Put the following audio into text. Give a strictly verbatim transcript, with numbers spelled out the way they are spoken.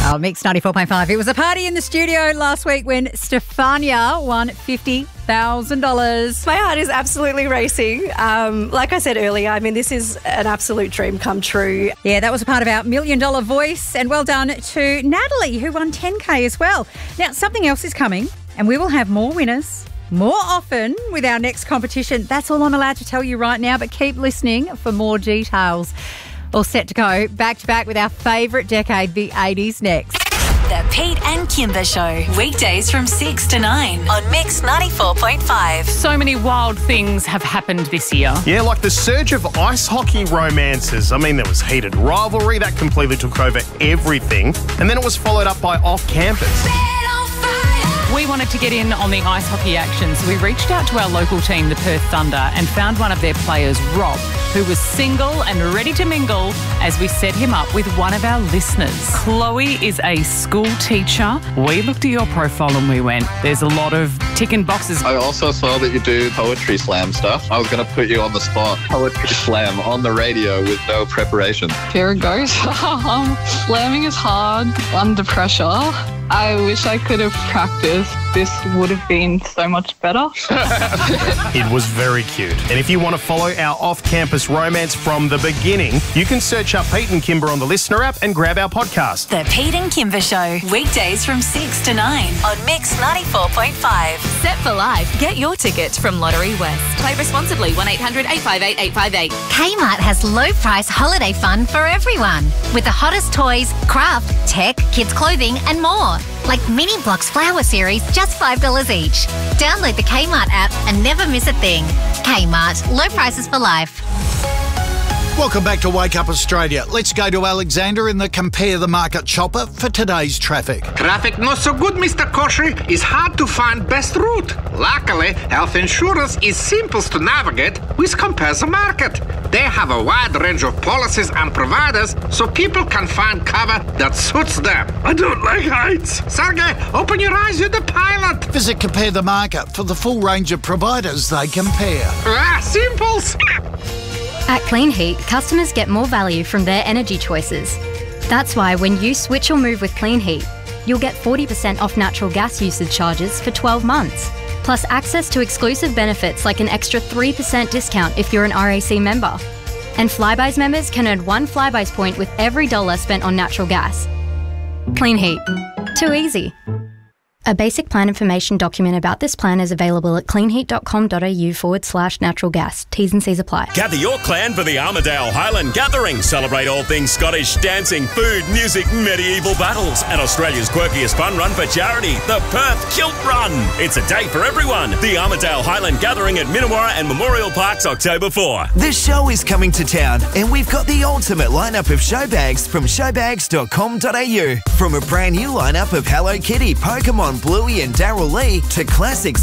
Oh, Mix ninety-four point five. It was a party in the studio last week when Stefania won fifty thousand dollars. My heart is absolutely racing. Um, like I said earlier, I mean, this is an absolute dream come true. Yeah, that was a part of our Million Dollar Voice. And well done to Natalie, who won ten K as well. Now, something else is coming, and we will have more winners more often with our next competition. That's all I'm allowed to tell you right now, but keep listening for more details. All set to go back to back with our favourite decade, the eighties, next. The Pete and Kimber Show, weekdays from six to nine on Mix ninety-four point five. So many wild things have happened this year. Yeah, like the surge of ice hockey romances. I mean, there was heated rivalry that completely took over everything, and then it was followed up by off-campus. We wanted to get in on the ice hockey action, so we reached out to our local team, the Perth Thunder, and found one of their players, Rob, who was single and ready to mingle as we set him up with one of our listeners. Chloe is a school teacher. We looked at your profile and we went, there's a lot of ticking boxes. I also saw that you do poetry slam stuff. I was going to put you on the spot. Poetry slam on the radio with no preparation. Here it goes. um, slamming is hard under pressure. I wish I could have practiced. This would have been so much better. It was very cute. And if you want to follow our off-campus romance from the beginning, you can search up Pete and Kimber on the Listener app and grab our podcast. The Pete and Kimber Show, weekdays from six to nine on Mix ninety-four point five. Set for life. Get your tickets from Lottery West. Play responsibly. one eight hundred eight five eight eight five eight. Kmart has low-price holiday fun for everyone. With the hottest toys, craft, tech, kids' clothing and more. Like Mini Blocks Flower Series, just five dollars each. Download the Kmart app and never miss a thing. Kmart, low prices for life. Welcome back to Wake Up Australia. Let's go to Alexander in the Compare the Market chopper for today's traffic. Traffic not so good, Mister Koshy. It's hard to find best route. Luckily, health insurance is simple to navigate with Compare the Market. They have a wide range of policies and providers so people can find cover that suits them. I don't like heights. Sergey, open your eyes, you're the pilot. Visit Compare the Market for the full range of providers they compare. Ah, simples. At Clean Heat, customers get more value from their energy choices. That's why when you switch or move with Clean Heat, you'll get forty percent off natural gas usage charges for twelve months, plus access to exclusive benefits like an extra three percent discount if you're an R A C member. And Flybuys members can earn one Flybuys point with every dollar spent on natural gas. Clean Heat. Too easy. A basic plan information document about this plan is available at cleanheat.com.au forward slash natural gas. T's and C's apply. Gather your clan for the Armidale Highland Gathering. Celebrate all things Scottish, dancing, food, music, medieval battles, and Australia's quirkiest fun run for charity, the Perth Kilt Run. It's a day for everyone. The Armidale Highland Gathering at Minnewarra and Memorial Parks, October fourth. The show is coming to town, and we've got the ultimate lineup of show bags from showbags dot com dot a u. From a brand new lineup of Hello Kitty, Pokemon, Bluey and Daryl Lee to classics